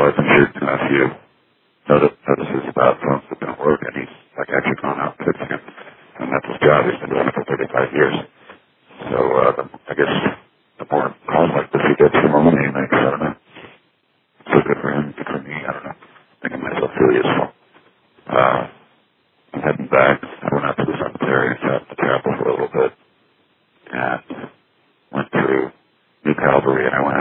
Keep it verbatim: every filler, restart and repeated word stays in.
I've been shooting a few notice, notices about phones that don't work, and he's like actually gone out and fixing them. And that's his job. He's been doing it for thirty-five years. So uh, I guess the more calls like this he gets, the more money he makes. I don't know. So good for him, good for me. I don't know. Making myself feel useful. Uh, I'm heading back. I went out to the cemetery and sat in the chapel for a little bit, and went through New Calvary, and I went